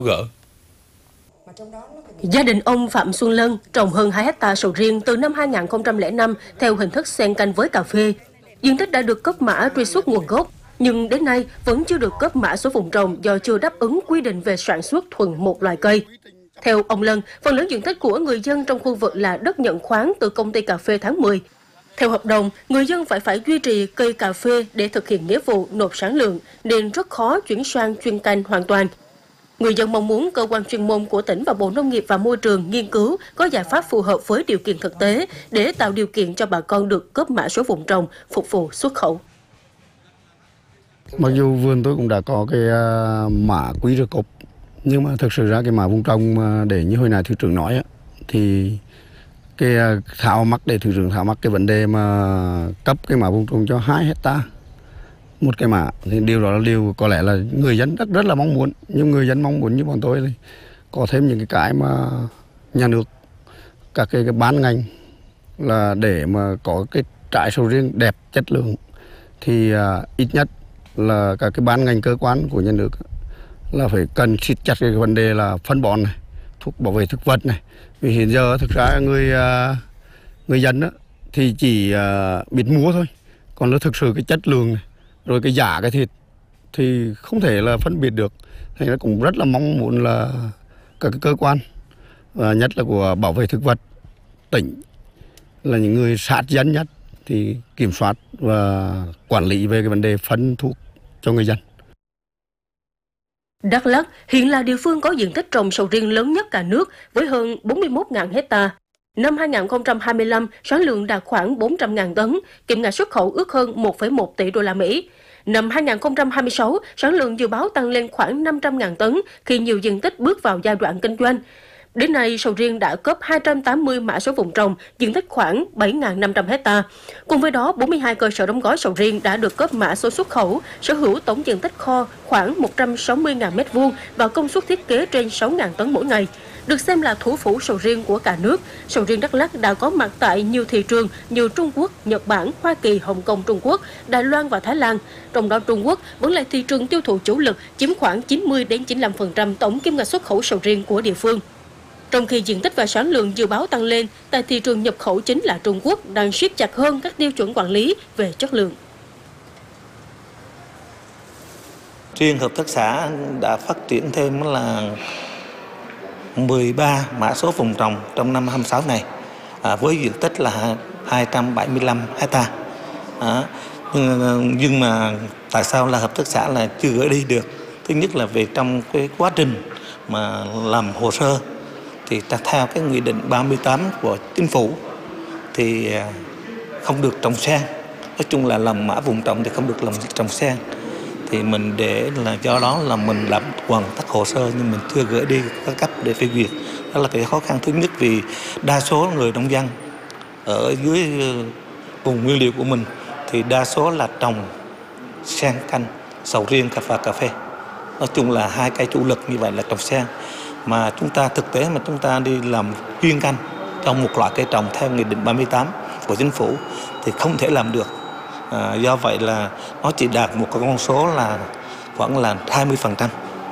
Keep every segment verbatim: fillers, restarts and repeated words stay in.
gỡ. Gia đình ông Phạm Xuân Lân trồng hơn hai hecta sầu riêng từ năm hai nghìn không trăm lẻ năm theo hình thức xen canh với cà phê. Diện tích đã được cấp mã truy xuất nguồn gốc, nhưng đến nay vẫn chưa được cấp mã số vùng trồng do chưa đáp ứng quy định về sản xuất thuần một loài cây. Theo ông Lân, phần lớn diện tích của người dân trong khu vực là đất nhận khoán từ công ty cà phê tháng mười. Theo hợp đồng, người dân phải phải duy trì cây cà phê để thực hiện nghĩa vụ nộp sản lượng, nên rất khó chuyển sang chuyên canh hoàn toàn. Người dân mong muốn cơ quan chuyên môn của tỉnh và Bộ Nông nghiệp và Môi trường nghiên cứu có giải pháp phù hợp với điều kiện thực tế để tạo điều kiện cho bà con được cấp mã số vùng trồng phục vụ xuất khẩu. Mặc dù vườn tôi cũng đã có cái mã quý rờ cốp, nhưng mà thực sự ra cái mã vùng trồng để như hồi nãy thứ trưởng nói thì cái thảo mắc để thứ trưởng thảo mắc cái vấn đề mà cấp cái mã vùng trồng cho hai hecta một cái mã, thì điều đó là điều có lẽ là người dân rất rất là mong muốn, nhưng người dân mong muốn như bọn tôi thì có thêm những cái cái mà nhà nước, các cái, cái ban ngành là để mà có cái trái sầu riêng đẹp chất lượng thì uh, ít nhất là các cái ban ngành cơ quan của nhà nước là phải cần siết chặt cái vấn đề là phân bón này, thuốc bảo vệ thực vật này. Vì hiện giờ thực ra người uh, người dân đó, thì chỉ uh, biết mua thôi, còn nó thực sự cái chất lượng này, rồi cái giá cái thịt thì không thể là phân biệt được. Thành ra cũng rất là mong muốn là các cái cơ quan và nhất là của bảo vệ thực vật tỉnh là những người sát dân nhất thì kiểm soát và quản lý về cái vấn đề phân thuốc cho người dân. Đắk Lắk hiện là địa phương có diện tích trồng sầu riêng lớn nhất cả nước với hơn bốn mươi mốt nghìn hecta. Năm hai nghìn không trăm hai mươi lăm, sản lượng đạt khoảng bốn trăm nghìn tấn, kim ngạch xuất khẩu ước hơn một phẩy một tỷ đô la Mỹ. Năm hai nghìn không trăm hai mươi sáu, sản lượng dự báo tăng lên khoảng năm trăm nghìn tấn khi nhiều diện tích bước vào giai đoạn kinh doanh. Đến nay, sầu riêng đã cấp hai trăm tám mươi mã số vùng trồng, diện tích khoảng bảy nghìn năm trăm hecta. Cùng với đó, bốn mươi hai cơ sở đóng gói sầu riêng đã được cấp mã số xuất khẩu, sở hữu tổng diện tích kho khoảng một trăm sáu mươi nghìn mét vuông và công suất thiết kế trên sáu nghìn tấn mỗi ngày. Được xem là thủ phủ sầu riêng của cả nước, sầu riêng Đắk Lắk đã có mặt tại nhiều thị trường như Trung Quốc, Nhật Bản, Hoa Kỳ, Hồng Kông, Trung Quốc, Đài Loan và Thái Lan. Trong đó Trung Quốc vẫn là thị trường tiêu thụ chủ lực, chiếm khoảng chín mươi đến chín mươi lăm phần trăm tổng kim ngạch xuất khẩu sầu riêng của địa phương. Trong khi diện tích và sản lượng dự báo tăng lên, tại thị trường nhập khẩu chính là Trung Quốc đang siết chặt hơn các tiêu chuẩn quản lý về chất lượng. Riêng hợp tác xã đã phát triển thêm là mười ba mã số vùng trồng trong năm hai mươi sáu này, à, với diện tích là hai trăm bảy mươi lăm hecta. À, nhưng, nhưng mà tại sao là hợp tác xã là chưa gửi đi được? Thứ nhất là về trong cái quá trình mà làm hồ sơ thì theo cái nghị định ba mươi tám của chính phủ thì không được trồng sen. Nói chung là làm mã vùng trồng thì không được làm trồng sen. Thì mình để là do đó là mình làm hoàn tất hồ sơ nhưng mình chưa gửi đi các cấp để phê duyệt. Đó là cái khó khăn thứ nhất, vì đa số người nông dân ở dưới vùng nguyên liệu của mình thì đa số là trồng sen canh, sầu riêng và cà phê. Nói chung là hai cây chủ lực như vậy là trồng sen. Mà chúng ta thực tế mà chúng ta đi làm chuyên canh trong một loại cây trồng theo nghị định ba mươi tám của chính phủ thì không thể làm được. À, do vậy là nó chỉ đạt một con số là khoảng là hai mươi phần trăm.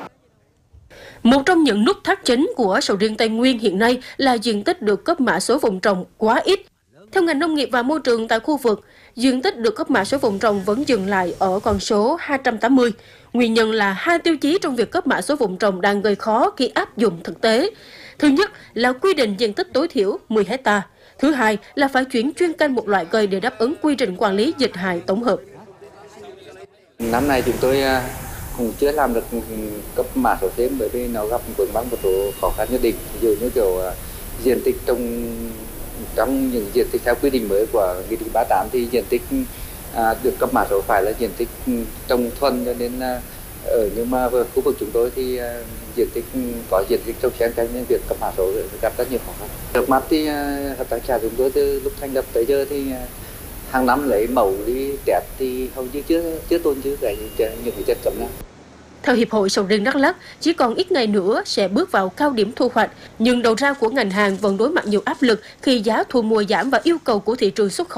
Một trong những nút thắt chính của sầu riêng Tây Nguyên hiện nay là diện tích được cấp mã số vùng trồng quá ít. Theo ngành nông nghiệp và môi trường tại khu vực, diện tích được cấp mã số vùng trồng vẫn dừng lại ở con số hai trăm tám mươi. Nguyên nhân là hai tiêu chí trong việc cấp mã số vùng trồng đang gây khó khi áp dụng thực tế. Thứ nhất là quy định diện tích tối thiểu mười hecta. Thứ hai là phải chuyển chuyên canh một loại cây để đáp ứng quy trình quản lý dịch hại tổng hợp. Năm nay chúng tôi cũng chưa làm được cấp mã số thêm bởi vì nó gặp vướng mắc một số khó khăn nhất định. Ví dụ như kiểu diện tích trong trong những diện tích theo quy định mới của nghị định ba mươi tám thì diện tích à, được cấp mã số phải là diện tích trồng thuần, cho nên à, ở nhưng mà ở khu vực chúng tôi thì à, diện tích có diện tích trồng xen canh nên việc cấp mã số gặp rất nhiều khó khăn. Trước mắt thì à, hợp tác xã chúng tôi từ lúc thành lập tới giờ thì à, hàng năm lấy mẫu đi test thì hầu như chưa chưa tồn dư cái những cái chất cấm nào. Theo Hiệp hội Sầu riêng Đắk Lắk, chỉ còn ít ngày nữa sẽ bước vào cao điểm thu hoạch, nhưng đầu ra của ngành hàng vẫn đối mặt nhiều áp lực khi giá thu mua giảm và yêu cầu của thị trường xuất khẩu